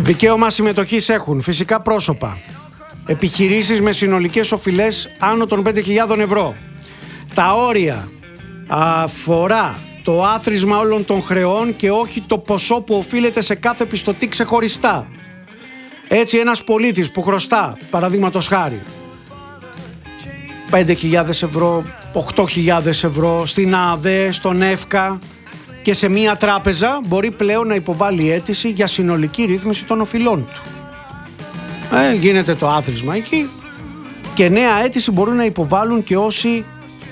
Δικαίωμα συμμετοχής έχουν φυσικά πρόσωπα, επιχειρήσεις με συνολικές οφειλές άνω των 5.000 ευρώ. Τα όρια αφορά το άθροισμα όλων των χρεών και όχι το ποσό που οφείλεται σε κάθε πιστωτή ξεχωριστά. Έτσι ένας πολίτης που χρωστά, παραδείγματος χάρη, 5.000 ευρώ, 8.000 ευρώ στην ΑΔΕ, στον ΕΦΚΑ και σε μία τράπεζα, μπορεί πλέον να υποβάλει αίτηση για συνολική ρύθμιση των οφειλών του. Γίνεται το άθροισμα εκεί και νέα αίτηση μπορούν να υποβάλουν και όσοι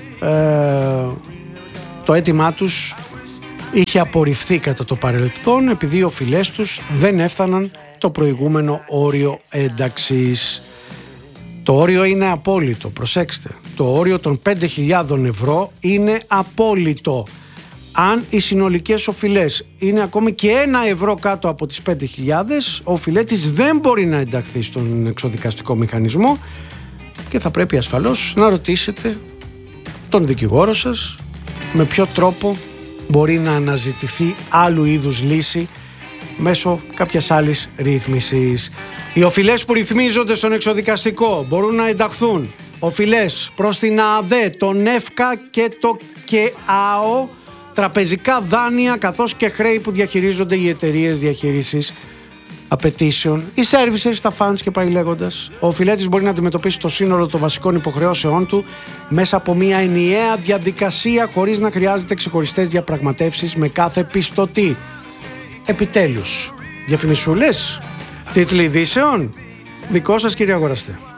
το αίτημά τους είχε απορριφθεί κατά το παρελθόν επειδή οι οφειλές τους δεν έφταναν το προηγούμενο όριο ένταξης. Το όριο είναι απόλυτο, προσέξτε. Το όριο των 5.000 ευρώ είναι απόλυτο. Αν οι συνολικές οφειλές είναι ακόμη και 1 ευρώ κάτω από τις 5.000, ο οφειλέτης δεν μπορεί να ενταχθεί στον εξοδικαστικό μηχανισμό και θα πρέπει ασφαλώς να ρωτήσετε τον δικηγόρο σας με ποιο τρόπο μπορεί να αναζητηθεί άλλου είδους λύση μέσω κάποιας άλλης ρύθμισης. Οι οφειλές που ρυθμίζονται στον εξοδικαστικό μπορούν να ενταχθούν οφειλές προς την ΑΔΕ, τον ΕΦΚΑ και το ΚΕΑΟ, τραπεζικά δάνεια καθώς και χρέη που διαχειρίζονται οι εταιρείες διαχείρισης απαιτήσεων, οι servicers, τα funds και πάει λέγοντας. Ο οφειλέτης μπορεί να αντιμετωπίσει το σύνολο των βασικών υποχρεώσεών του μέσα από μια ενιαία διαδικασία χωρίς να χρειάζεται ξεχωριστές διαπραγματεύσεις με κάθε πιστωτή. Επιτέλους, διαφημισούλες, τίτλοι ειδήσεων, δικό σας κύριε αγοραστέ.